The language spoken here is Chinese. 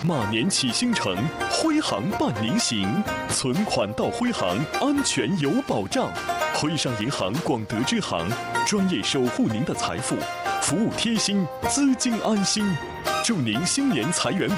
马年启星城，徽行伴您行，存款到徽行，安全有保障。徽商银行广德支行，专业守护您的财富，服务贴心，资金安心。祝您新年财源